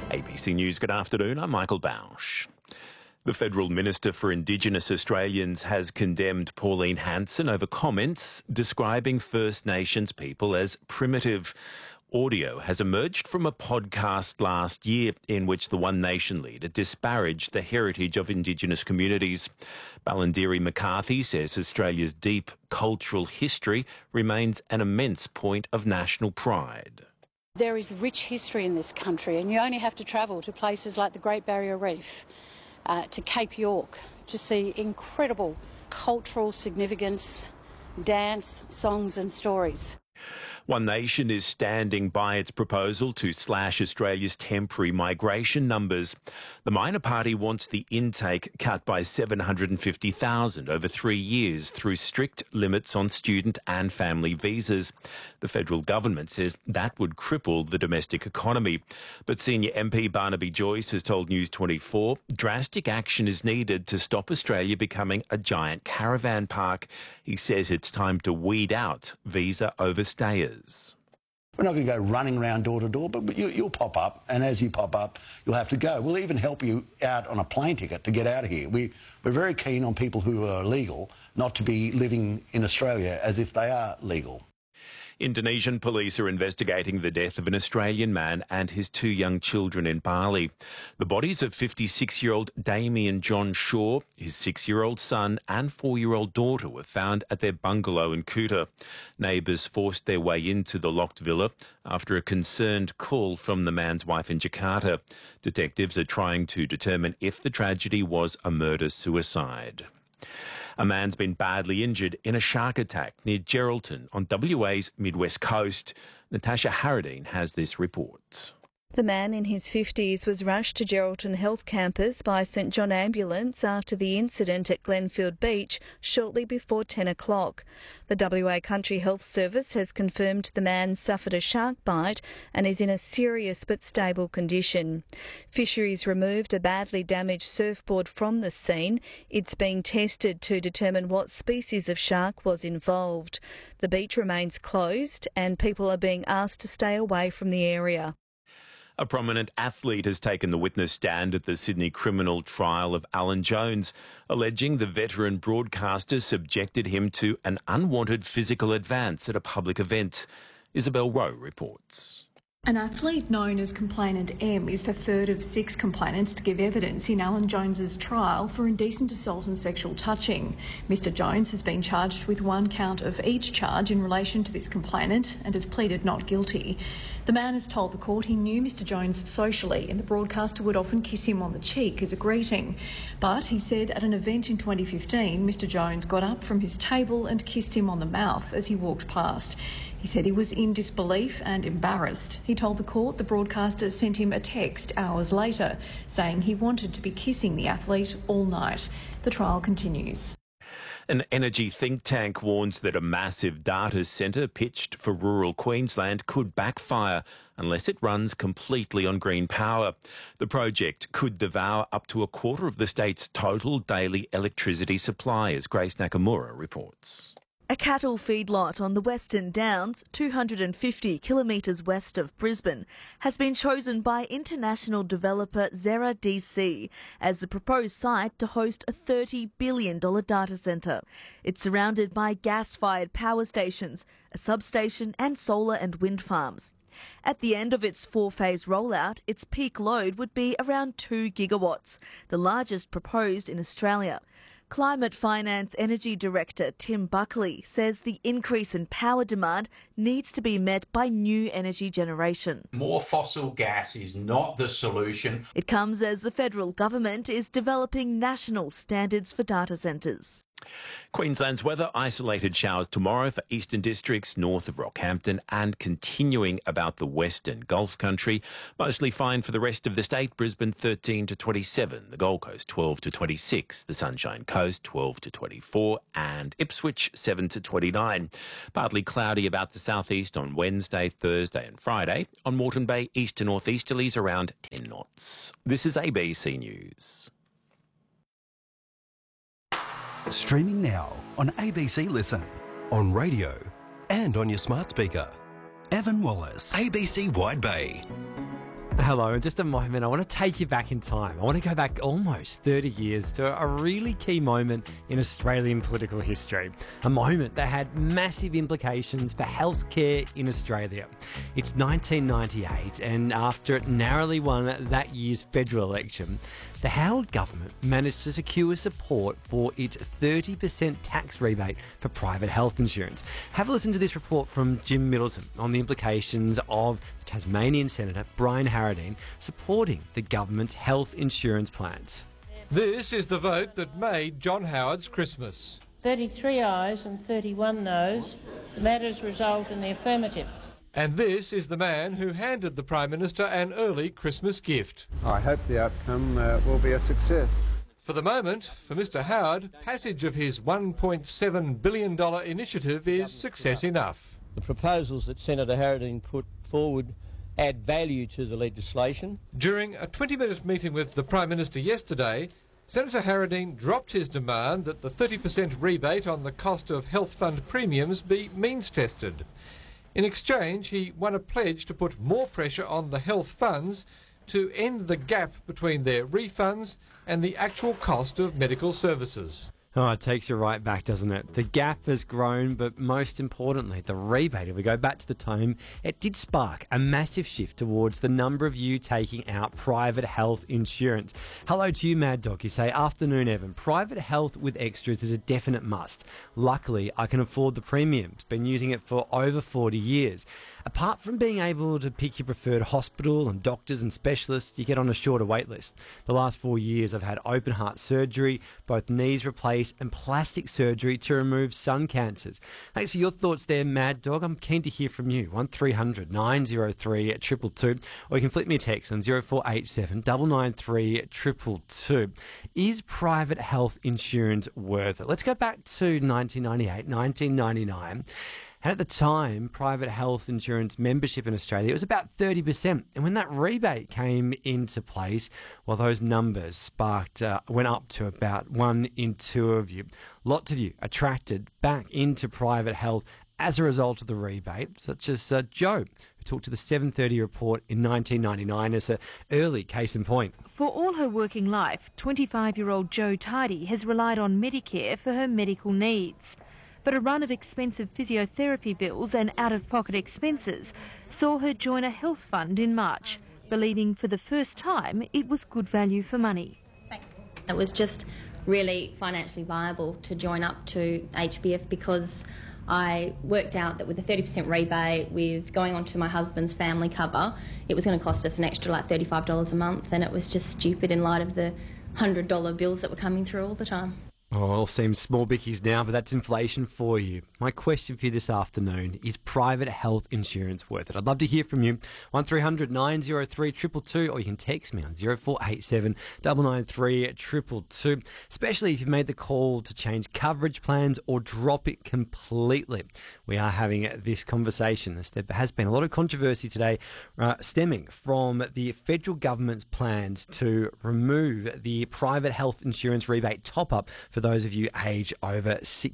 ABC News, good afternoon. I'm Michael Bausch. The Federal Minister for Indigenous Australians has condemned Pauline Hanson over comments describing First Nations people as primitive. Audio has emerged from a podcast last year in which the One Nation leader disparaged the heritage of Indigenous communities. Balindiri McCarthy says Australia's deep cultural history remains an immense point of national pride. There is rich history in this country, and you only have to travel to places like the Great Barrier Reef, to Cape York, to see incredible cultural significance, dance, songs and stories. One Nation is standing by its proposal to slash Australia's temporary migration numbers. The minor party wants the intake cut by 750,000 over 3 years through strict limits on student and family visas. The federal government says that would cripple the domestic economy. But senior MP Barnaby Joyce has told News 24 drastic action is needed to stop Australia becoming a giant caravan park. He says it's time to weed out visa overstayers. We're not going to go running around door to door, but you'll pop up, and as you pop up, you'll have to go. We'll even help you out on a plane ticket to get out of here. We're very keen on people who are legal not to be living in Australia as if they are legal. Indonesian police are investigating the death of an Australian man and his 2 young children in Bali. The bodies of 56-year-old Damien John Shaw, his 6-year-old son and 4-year-old daughter were found at their bungalow in Kuta. Neighbours forced their way into the locked villa after a concerned call from the man's wife in Jakarta. Detectives are trying to determine if the tragedy was a murder-suicide. A man's been badly injured in a shark attack near Geraldton on WA's Midwest Coast. Natasha Harradine has this report. The man in his 50s was rushed to Geraldton Health Campus by St John Ambulance after the incident at Glenfield Beach shortly before 10 o'clock. The WA Country Health Service has confirmed the man suffered a shark bite and is in a serious but stable condition. Fisheries removed a badly damaged surfboard from the scene. It's being tested to determine what species of shark was involved. The beach remains closed and people are being asked to stay away from the area. A prominent athlete has taken the witness stand at the Sydney criminal trial of Alan Jones, alleging the veteran broadcaster subjected him to an unwanted physical advance at a public event. Isabel Rowe reports. An athlete known as Complainant M is the third of 6 complainants to give evidence in Alan Jones's trial for indecent assault and sexual touching. Mr Jones has been charged with 1 count of each charge in relation to this complainant and has pleaded not guilty. The man has told the court he knew Mr Jones socially and the broadcaster would often kiss him on the cheek as a greeting. But he said at an event in 2015, Mr Jones got up from his table and kissed him on the mouth as he walked past. He said he was in disbelief and embarrassed. He told the court the broadcaster sent him a text hours later saying he wanted to be kissing the athlete all night. The trial continues. An energy think tank warns that a massive data centre pitched for rural Queensland could backfire unless it runs completely on green power. The project could devour up to a quarter of the state's total daily electricity supply, as Grace Nakamura reports. A cattle feedlot on the Western Downs, 250 kilometres west of Brisbane, has been chosen by international developer Zera DC as the proposed site to host a $30 billion data centre. It's surrounded by gas-fired power stations, a substation and solar and wind farms. At the end of its 4-phase rollout, its peak load would be around 2 gigawatts, the largest proposed in Australia. Climate Finance Energy Director Tim Buckley says the increase in power demand needs to be met by new energy generation. More fossil gas is not the solution. It comes as the federal government is developing national standards for data centres. Queensland's weather, isolated showers tomorrow for eastern districts north of Rockhampton and continuing about the western Gulf country. Mostly fine for the rest of the state. Brisbane 13 to 27, the Gold Coast 12 to 26, the Sunshine Coast 12 to 24 and Ipswich 7 to 29. Partly cloudy about the southeast on Wednesday, Thursday and Friday. On Moreton Bay, east to northeasterlies around 10 knots. This is ABC News. Streaming now on ABC Listen, on radio and on your smart speaker. Evan Wallace, ABC Wide Bay. Hello, in just a moment I want to take you back in time. I want to go back almost 30 years to a really key moment in Australian political history. A moment that had massive implications for healthcare in Australia. It's 1998, and after it narrowly won that year's federal election, the Howard government managed to secure support for its 30% tax rebate for private health insurance. Have a listen to this report from Jim Middleton on the implications of the Tasmanian Senator Brian Harradine supporting the government's health insurance plans. This is the vote that made John Howard's Christmas. 33 ayes and 31 noes. The matters result in the affirmative. And this is the man who handed the Prime Minister an early Christmas gift. I hope the outcome will be a success. For the moment, for Mr Howard, passage of his $1.7 billion initiative is success enough. The proposals that Senator Harradine put forward add value to the legislation. During a 20-minute meeting with the Prime Minister yesterday, Senator Harradine dropped his demand that the 30% rebate on the cost of health fund premiums be means-tested. In exchange, he won a pledge to put more pressure on the health funds to end the gap between their refunds and the actual cost of medical services. Oh, it takes you right back, doesn't it? The gap has grown, but most importantly, the rebate, if we go back to the time, it did spark a massive shift towards the number of you taking out private health insurance. Hello to you, Mad Dog. You say, afternoon, Evan. Private health with extras is a definite must. Luckily, I can afford the premiums. Been using it for over 40 years. Apart from being able to pick your preferred hospital and doctors and specialists, you get on a shorter wait list. The last 4 years I've had open heart surgery, both knees replaced and plastic surgery to remove sun cancers. Thanks for your thoughts there, Mad Dog. I'm keen to hear from you. 1300 903 222, or you can flip me a text on 0487 993 222. Is private health insurance worth it? Let's go back to 1998, 1999. And at the time, private health insurance membership in Australia was about 30%. And when that rebate came into place, well, those numbers went up to about 1 in 2 of you. Lots of you attracted back into private health as a result of the rebate, such as Joe, who talked to the 7:30 report in 1999 as an early case in point. For all her working life, 25-year-old Joe Tidy has relied on Medicare for her medical needs. But a run of expensive physiotherapy bills and out-of-pocket expenses saw her join a health fund in March, believing for the first time it was good value for money. It was just really financially viable to join up to HBF because I worked out that with a 30% rebate, with going on to my husband's family cover, it was going to cost us an extra like $35 a month, and it was just stupid in light of the $100 bills that were coming through all the time. Oh, it all seems small bickies now, but that's inflation for you. My question for you this afternoon, is private health insurance worth it? I'd love to hear from you. 1300 903 222, or you can text me on 0487 993 222, especially if you've made the call to change coverage plans or drop it completely. We are having this conversation. There has been a lot of controversy today stemming from the federal government's plans to remove the private health insurance rebate top-up for those of you aged over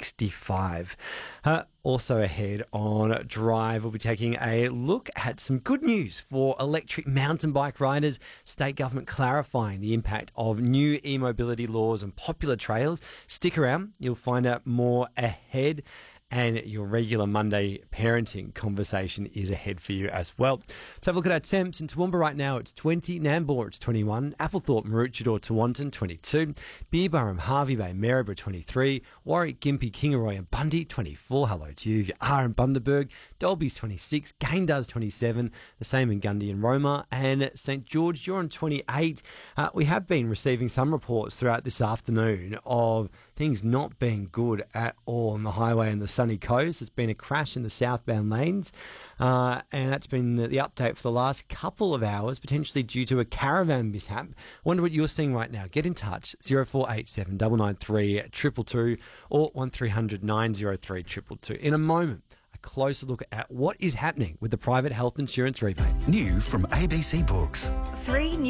65. Also ahead on Drive, we'll be taking a look at some good news for electric mountain bike riders. State government clarifying the impact of new e-mobility laws on popular trails. Stick around, you'll find out more ahead. And your regular Monday parenting conversation is ahead for you as well. Let's have a look at our temps. In Toowoomba right now, it's 20. Nambour, it's 21. Applethorpe, Maroochydore, Tewantin, 22. Beerburrum, Harvey Bay, Maryborough, 23. Warwick, Gympie, Kingaroy and Bundy, 24. Hello to you. If you are in Bundaberg, Dolby's 26. Gayndar's 27. The same in Gundy and Roma. And St George, you're on 28. We have been receiving some reports throughout this afternoon of things not being good at all on the highway and the sunny coast. There's been a crash in the southbound lanes, and that's been the update for the last couple of hours, potentially due to a caravan mishap. Wonder what you're seeing right now. Get in touch, 0487 993 222 or 1300 903 222. In a moment, a closer look at what is happening with the private health insurance rebate. New from ABC Books. 3 new